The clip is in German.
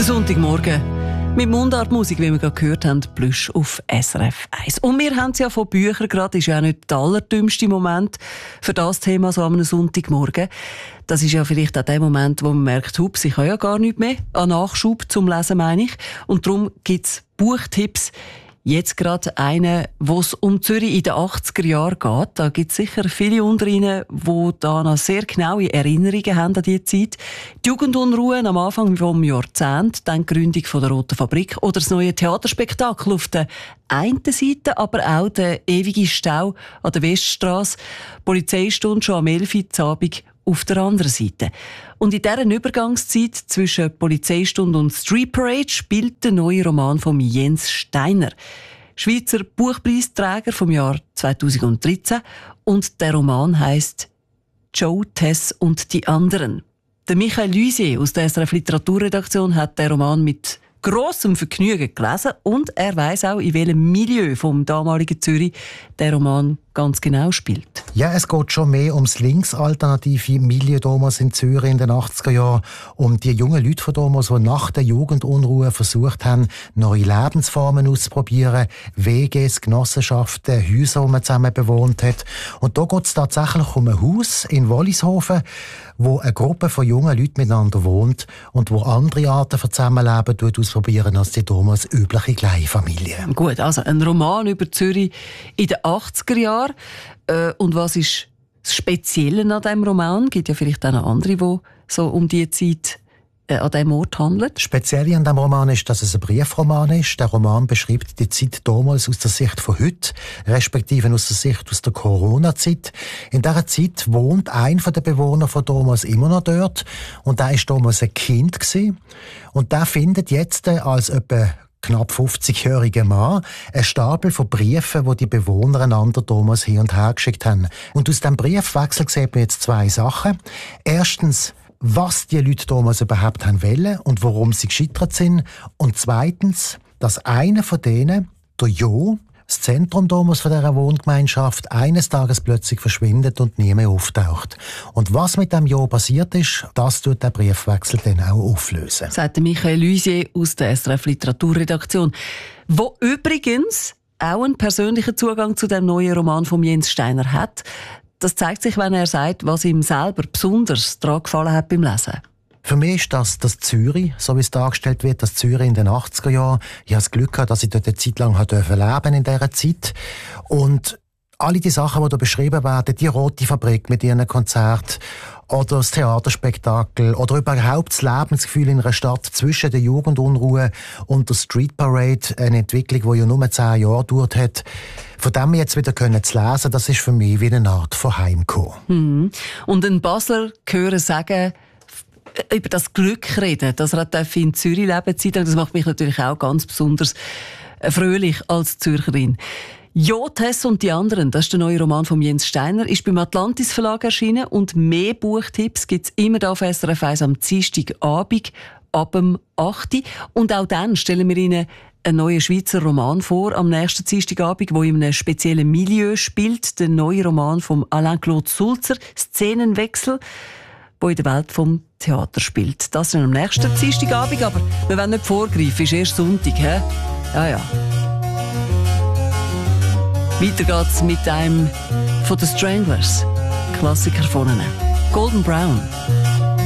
Sonntagmorgen mit Mundartmusik, wie wir gerade gehört haben, Plüsch auf SRF 1. Und wir haben es ja von Büchern gerade, ist ja auch nicht der allerdümmste Moment für das Thema so am Sonntagmorgen. Das ist ja vielleicht auch der Moment, wo man merkt, hups, ich habe ja gar nichts mehr an Nachschub zum Lesen, meine ich. Und darum gibt es Buchtipps. Jetzt gerade einen, wo es um Zürich in den 80er Jahren geht. Da gibt es sicher viele unter Ihnen, die da noch sehr genaue Erinnerungen haben an diese Zeit. Die Jugendunruhen am Anfang des Jahrzehnts, dann die Gründung von der Roten Fabrik oder das neue Theaterspektakel auf der einen Seite, aber auch der ewige Stau an der Weststrasse, Polizeistunde schon am 11 Uhr Abend auf der anderen Seite. Und in dieser Übergangszeit zwischen Polizeistunde und Street Parade spielt der neue Roman von Jens Steiner, Schweizer Buchpreisträger vom Jahr 2013. Und der Roman heisst «Joe, Tess und die anderen». Der Michael Luisier aus der SRF Literaturredaktion hat den Roman mit grossem Vergnügen gelesen und er weiss auch, in welchem Milieu vom damaligen Zürich der Roman ganz genau spielt. Ja, es geht schon mehr ums linksalternative Milieu damals in Zürich in den 80er Jahren, um die jungen Leute von damals, die nach der Jugendunruhe versucht haben, neue Lebensformen auszuprobieren, WGs, Genossenschaften, Häuser, die man zusammen bewohnt hat. Und da geht es tatsächlich um ein Haus in Wollishofen, wo eine Gruppe von jungen Leuten miteinander wohnt und wo andere Arten von Zusammenleben ausprobieren als die damals übliche Kleinfamilie. Gut, also ein Roman über Zürich in den 80er Jahren. Und was ist das Spezielle an diesem Roman? Es gibt ja vielleicht auch noch andere, die so um diese Zeit an diesem Ort handeln. Das Spezielle an diesem Roman ist, dass es ein Briefroman ist. Der Roman beschreibt die Zeit damals aus der Sicht von heute, respektive aus der Sicht aus der Corona-Zeit. In dieser Zeit wohnt ein von den Bewohnern von damals immer noch dort. Und der war damals ein Kind gewesen. Und der findet jetzt als etwa knapp 50-jähriger Mann einen Stapel von Briefen, die die Bewohner einander damals hin und her geschickt haben. Und aus diesem Briefwechsel sieht man jetzt zwei Sachen. Erstens, was die Leute damals überhaupt haben wollen und warum sie gescheitert sind. Und zweitens, dass einer von denen, der Jo, das Zentrum damals von dieser Wohngemeinschaft, eines Tages plötzlich verschwindet und nie mehr auftaucht. Und was mit dem Jo passiert ist, das tut der Briefwechsel dann auch auflösen. Sagt Michael Luisier aus der SRF Literaturredaktion, wo übrigens auch einen persönlichen Zugang zu dem neuen Roman von Jens Steiner hat. Das zeigt sich, wenn er sagt, was ihm selber besonders daran gefallen hat beim Lesen. Für mich ist das Zürich, so wie es dargestellt wird, das Zürich in den 80er Jahren. Ich habe das Glück gehabt, dass ich dort eine Zeit lang leben in dieser Zeit. Und alle die Sachen, die da beschrieben werden, die Rote Fabrik mit ihren Konzerten oder das Theaterspektakel oder überhaupt das Lebensgefühl in einer Stadt zwischen der Jugendunruhe und der Street Parade, eine Entwicklung, die ja nur 10 Jahre gedauert hat. Von dem jetzt wieder zu lesen, das ist für mich wie eine Art von Heimkommen. Und ein Basler hören sagen, über das Glück reden, dass er in Zürich leben darf, das macht mich natürlich auch ganz besonders fröhlich als Zürcherin. «Jo, Tess und die anderen», das ist der neue Roman von Jens Steiner, ist beim Atlantis Verlag erschienen und mehr Buchtipps gibt es immer da auf SRF 1 am Dienstagabend ab dem 8. Und auch dann stellen wir Ihnen einen neuen Schweizer Roman vor, am nächsten Dienstagabend, der in einem speziellen Milieu spielt, der neue Roman von Alain-Claude Sulzer, «Szenenwechsel», der in der Welt vom Theater spielt. Das ist am nächsten Dienstagabend, aber wir wollen nicht vorgreifen, ist erst Sonntag, hä? Ja. Weiter geht's mit einem von den Stranglers, Klassiker von ihnen, Golden Brown.